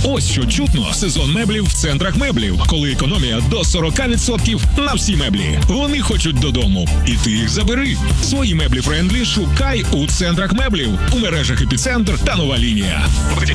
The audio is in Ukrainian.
Ось що чутно: сезон меблів в центрах меблів, коли економія до 40% на всі меблі. Вони хочуть додому, і ти їх забери. Свої меблі Френдлі шукай у центрах меблів, у мережах Епіцентр та Нова Лінія.